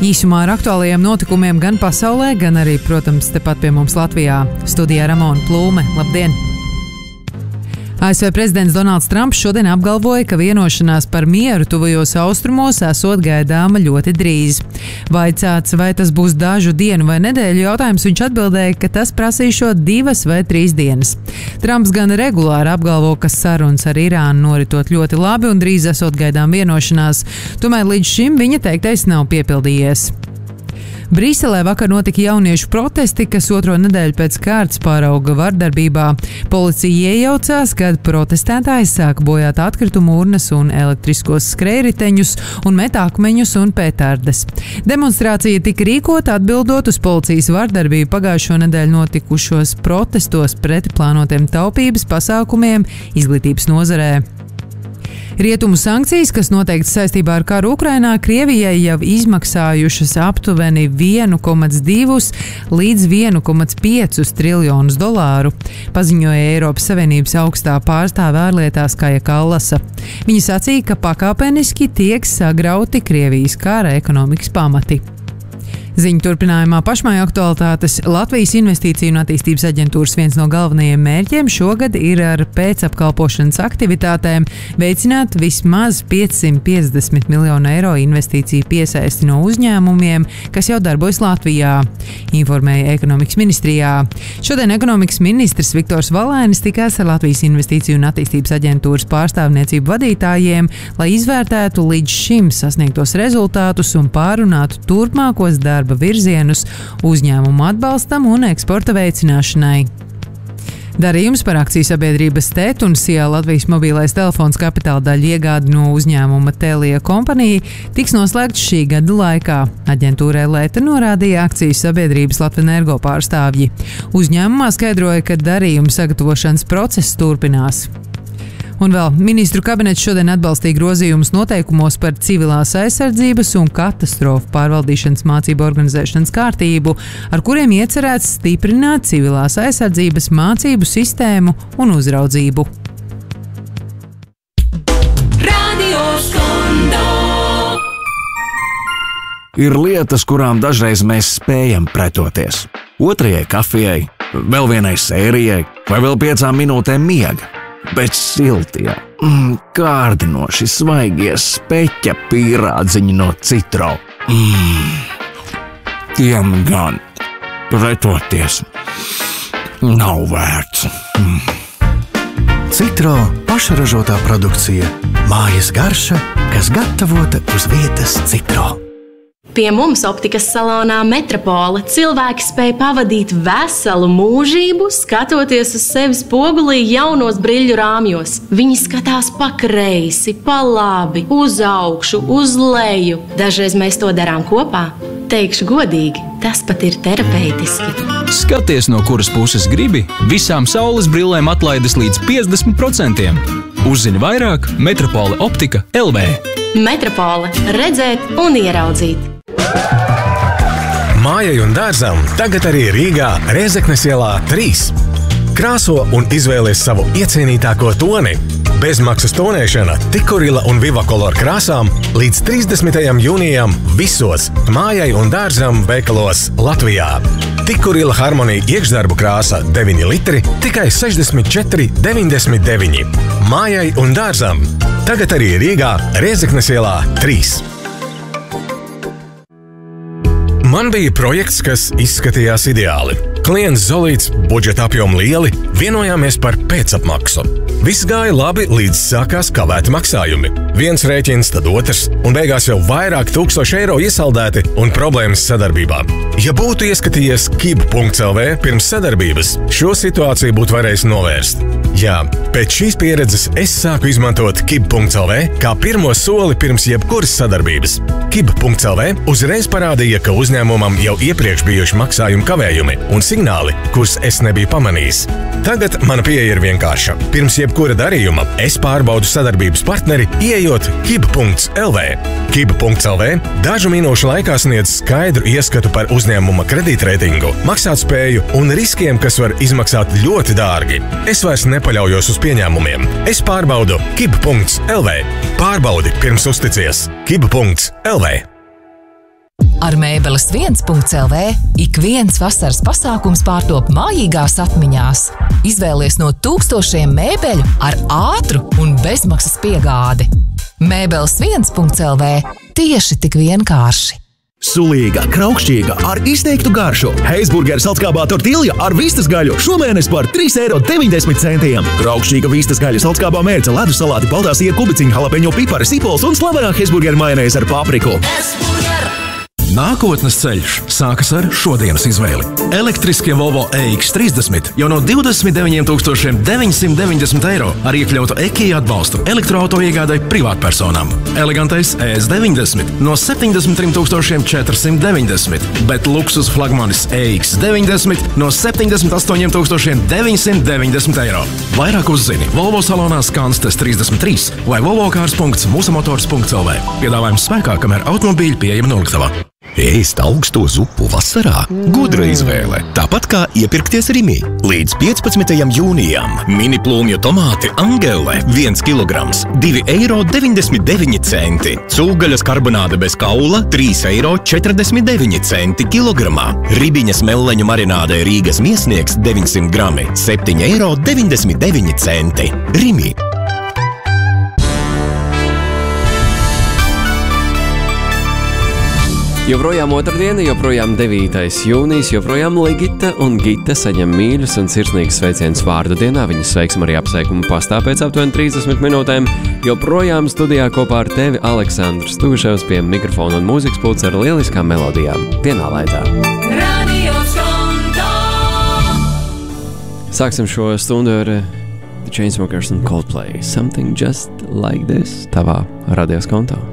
Īsumā ar aktuālajiem notikumiem gan pasaulē, gan arī, protams, tepat pie mums Latvijā. Studijā Ramona Plūme. Labdien! ASV prezidents Donalds Trumps šodien apgalvoja, ka vienošanās par mieru tuvajos austrumos esot gaidāma ļoti drīz. Vaicāts, vai tas būs dažu dienu vai nedēļu jautājums, viņš atbildēja, ka tas prasīšot 2 vai 3 dienas. Trumps gan regulāri apgalvo, ka sarunas ar Irānu noritot ļoti labi un drīz esot gaidām vienošanās, tomēr līdz šim viņa teiktais nav piepildījies. Briselē vakar notika jauniešu protesti, kas otro nedēļu pēc kārtas pārauga vardarbībā. Policija iejaucās, kad protestētāji sāka bojāt atkritumu urnas un elektriskos skrējriteņus un met akmeņus un petardes. Demonstrācija tika rīkota atbildot uz policijas vardarbību pagājušo nedēļu notikušos protestos pret plānotiem taupības pasākumiem izglītības nozarē. Rietumu sankcijas, kas noteikts saistībā ar karu Ukrainā, Krievijai jau izmaksājušas aptuveni 1,2 līdz 1,5 triljonus dolāru, paziņoja Eiropas Savienības augstā pārstāve ārlietās Kaja Kallasa. Viņa sacīja, ka pakāpeniski tiek sagrauti Krievijas kara ekonomikas pamati. Ziņu turpinājumā pašmāju aktualitātes. Latvijas Investīciju un attīstības aģentūras viens no galvenajiem mērķiem šogad ir ar pēcapkalpošanas aktivitātēm veicināt vismaz 550 miljonu eiro investīciju piesaisti no uzņēmumiem, kas jau darbojas Latvijā, informēja Ekonomikas ministrijā. Šodien ekonomikas ministrs Viktors Valēnis tikās ar Latvijas Investīciju un attīstības aģentūras pārstāvniecību vadītājiem, lai izvērtētu līdz šim sasniegtos rezultātus un pārunātu turpmākos darba virzienus uzņēmumu atbalstam un eksporta veicināšanai. Darījums par akciju sabiedrības TET un SIA Latvijas mobilais telefons kapitāla daļu iegādi no uzņēmuma Telia kompanija tiks noslēgts šī gada laikā. Aģentūrai Leta norādīja akciju sabiedrības Latvenergo pārstāvji. Uzņēmumā skaidroja, ka darījuma sagatavošanas process turpinās. Un vēl ministru kabinets šodien atbalstīja grozījumus noteikumos par civilās aizsardzības un katastrofu pārvaldīšanas mācību organizēšanas kārtību, ar kuriem iecerēts stiprināt civilās aizsardzības mācību sistēmu un uzraudzību. Ir lietas, kurām dažreiz mēs spējam pretoties. Otrajai kafijai, vēl vienai sērijai vai vēl 5 minūtēm miega. Bet siltie, kārdinoši svaigie speķa pīrādziņi no Citro. Tiem gan pretoties nav vērts. Citro pašražotā produkcija. Mājas garša, kas gatavota uz vietas Citro. Pie mums optikas salonā Metropole cilvēki spēj pavadīt veselu mūžību, skatoties uz sevi spogulī jaunos briļu rāmjos. Viņi skatās pa kreisi, pa labi, uz augšu, uz leju. Dažreiz mēs to darām kopā. Teikšu godīgi, tas pat ir terapeitiski. Skaties, no kuras puses gribi, visām saules brillēm atlaides līdz 50%. Uzzini vairāk Metropole Optika LV. Metropole – redzēt un ieraudzīt. Mājai un dārzam tagad arī Rīgā Rēzeknes ielā 3. Krāso un izvēlies savu iecienītāko toni. Bezmaksas tonēšana Tikurila un Vivacolor krāsām līdz 30. jūnijam visos mājai un dārzam veikalos Latvijā. Tikurila Harmonija iekšdarbu krāsa 9 litri tikai 64,99. Mājai un dārzam tagad arī Rīgā Rēzeknes ielā 3. Man bija projekts, kas izskatījās ideāli. Klients Zolīts, budžeta apjomi lieli, vienojāmies par pēcapmaksu. Viss gāja labi, līdz sākās kavēti maksājumi. Viens rēķins, tad otrs, un beigās jau vairāk 1000 eiro iesaldēti un problēmas sadarbībā. Ja būtu ieskatījies kib.lv pirms sadarbības, šo situāciju būtu varējis novērst. Jā, pēc šīs pieredzes es sāku izmantot kib.lv kā pirmo soli pirms jebkuras sadarbības. Kib.lv uzreiz parādīja, ka uzņēmumam jau iepriekš bijuši maksājumu kavējumi un signāli, kurus es nebiju pamanījis. Tagad mana pieeja ir vienkārša. Pirms jebkura darījuma es pārbaudu sadarbības partneri, ieejot kib.lv. Kib.lv dažu minūšu laikā sniedz skaidru ieskatu par uzņēmuma kredītreitingu, maksātspēju un riskiem, kas var izmaksāt ļoti dārgi. Es vairs nepaļaujos uz pieņēmumiem. Es pārbaudu kib.lv. Pārbaudi pirms uzticies. Kib.lv. Ar Mēbeles 1.lv ik viens vasaras pasākums pārtop mājīgās atmiņās. Izvēlies no tūkstošiem mēbeļu ar ātru un bezmaksas piegādi. Mēbeles 1.lv tieši tik vienkārši. Sulīga, kraukšķīga, ar izteiktu garšu. Heisburgera salckābā tortilja ar vistas gaļu šomēnes par 3,90 €. Kraukšķīga vistas gaļa salckābā mērce, ledus salāti, baltā siera, kubiciņa, jalapeņo pipari, sipols un slavenā Heisburgera majonēze ar papriku. Nākotnes ceļš sākas ar šodienas izvēli. Elektriskie Volvo EX30 jau no 29 990 € ar iekļautu EKI atbalstu elektroauto iegādai privātpersonām. Elegantais ES90 no 73 490, bet luksus flagmanis EX90 no 78 990 €. Vairāk uzzini Volvo salonā Skanstes 33 vai volvocars.musamotors.lv. Piedāvājums spēkā, kamēr automobīļi pieejami noliktavā. Ēst augsto zupu vasarā? Gudra izvēle. Tāpat kā iepirkties Rimī. Līdz 15. jūnijam mini plūmju tomāti Angele 1 kilograms 2,99 €. Cūgaļas karbonāde bez kaula 3,49 € kilogramā. Ribiņas melleņu marināde Rīgas miesnieks 900 grami 7,99 €. Rimī. Joprojām otrdiena, joprojām 9. jūnijas, joprojām Ligita un Gita saņem mīļus un sirsnīgus sveicienus vārdu dienā. Viņas sveiksim arī apsveikumu pastā pēc aptuveni 30 minūtēm. Joprojām studijā kopā ar tevi Aleksandrs Tuševs pie mikrofona un mūzikas pults ar lieliskām melodijām vienā laikā. Sāksim šo stundu ar The Chainsmokers un Coldplay. Something just like this tavā radios kontā.